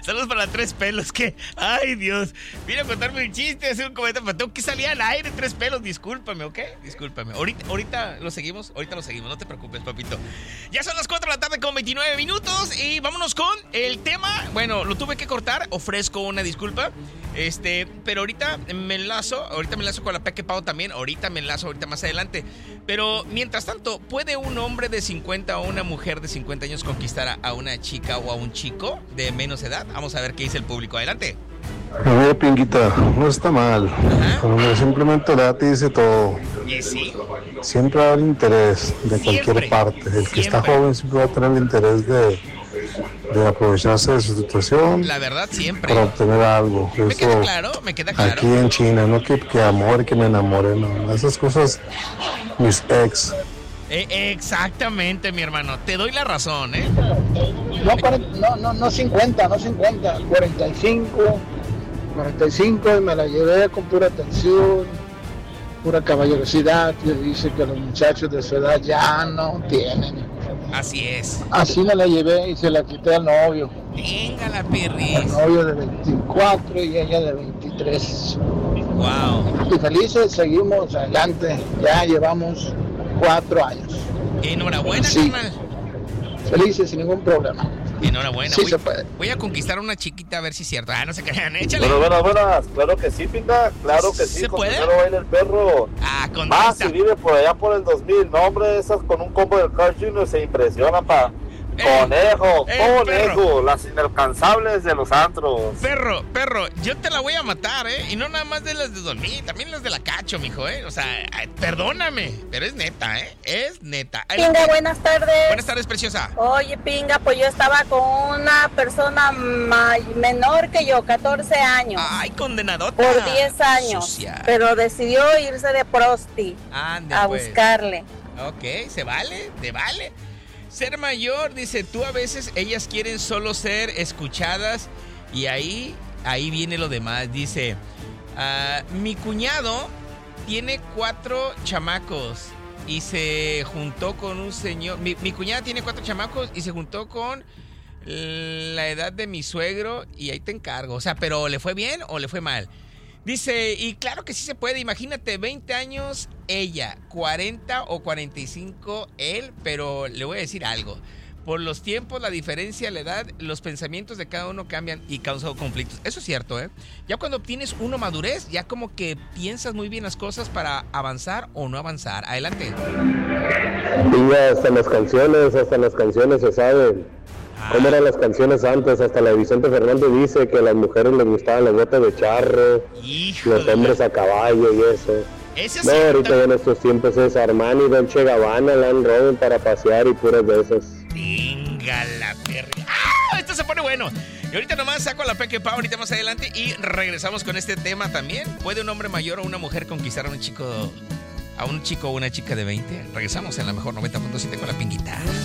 Saludos para Tres Pelos, que... Ay, Dios. Vine a contarme un chiste, hacer un comentario, pero tengo que salir al aire, Tres Pelos. Discúlpame, ¿ok? Discúlpame. Ahorita lo seguimos, no te preocupes, papito. Ya son las 4 de la tarde con 29 minutos y vámonos con el tema. Bueno, lo tuve que cortar, ofrezco una disculpa. Pero ahorita me enlazo con la Peque Pau también. Ahorita más adelante. Pero mientras tanto, ¿puede un hombre de 50 o una mujer de 50 años conquistar a una chica o a un chico de menos edad? Vamos a ver qué dice el público. Adelante. Oye, Pinguita, no está mal. Simplemente la te dice todo. Y sí. Siempre va a haber interés de cualquier parte. El que está joven siempre va a tener el interés de aprovecharse de su situación. La verdad, siempre. Para obtener algo. Me queda claro. Aquí en China, no que amor, que me enamore, no. Esas cosas, mis ex. Exactamente, mi hermano. Te doy la razón, ¿eh? No 50, 45 y me la llevé con pura atención, pura caballerosidad. Que dice que los muchachos de su edad ya no tienen. Así es. Así me la llevé y se la quité al novio. Venga la perris. El novio de 24 y ella de 23. Wow. Y felices, seguimos adelante. Ya llevamos 4 años. Enhorabuena, sí. carnal. Felices, sin ningún problema. Enhorabuena. Sí, se puede. Voy a conquistar a una chiquita a ver si es cierto. No se crean, échale. Buenas. Claro que sí, Pinga. Claro que sí. ¿Se puede? Primero baila el perro. Con más si vive por allá por el 2000. No, hombre, esas con un combo del Carl Jr. se impresionan, pa. Conejo, las inalcanzables de los antros. Perro, yo te la voy a matar, ¿eh? Y no nada más de las de dormir, también las de la cacho, mijo, ¿eh? O sea, perdóname, pero es neta, ¿eh? Es neta. Pinga, buenas tardes. Buenas tardes, preciosa. Oye, Pinga, pues yo estaba con una persona menor que yo, 14 años. Ay, condenadota. Por 10 años. Sucia. Pero decidió irse de prosti. Ande, a pues. buscarle. Ok, se vale, te vale. Ser mayor, dice, tú a veces ellas quieren solo ser escuchadas y ahí viene lo demás. Dice, mi cuñado tiene 4 chamacos y se juntó con un señor. Mi cuñada tiene 4 chamacos y se juntó con la edad de mi suegro y ahí te encargo. O sea, pero ¿le fue bien o le fue mal? Dice, y claro que sí se puede, imagínate, 20 años ella, 40 o 45 él, pero le voy a decir algo. Por los tiempos, la diferencia, la edad, los pensamientos de cada uno cambian y causan conflictos. Eso es cierto, ¿eh? Ya cuando obtienes madurez, ya como que piensas muy bien las cosas para avanzar o no avanzar. Adelante. Y hasta las canciones se saben. ¿Cómo eran las canciones antes? Hasta la de Vicente Fernández dice que a las mujeres les gustaban las botas de charro, los hombres a caballo y eso. No, ahorita en estos tiempos es Armani, Dolce Gabbana, Land Rover para pasear y puras de esas. Venga la perra. Esto se pone bueno. Y ahorita nomás saco a la Peque Pau ahorita más adelante y regresamos con este tema también. ¿Puede un hombre mayor o una mujer conquistar a un chico o una chica de 20? Regresamos en la mejor 90.7 con la Pinguita.